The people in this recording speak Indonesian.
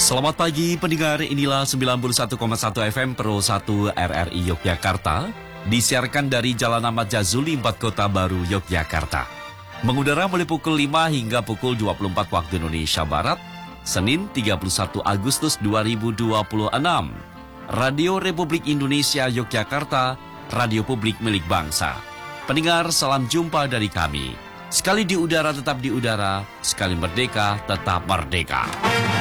Selamat pagi pendengar, inilah 91,1 FM Pro 1 RRI Yogyakarta, disiarkan dari Jalan Ahmad Jazuli 4 Kota Baru Yogyakarta. Mengudara mulai pukul 5 hingga pukul 24 waktu Indonesia Barat, Senin 31 Agustus 2026. Radio Republik Indonesia Yogyakarta, radio publik milik bangsa. Pendengar, salam jumpa dari kami. Sekali di udara tetap di udara, sekali merdeka tetap merdeka.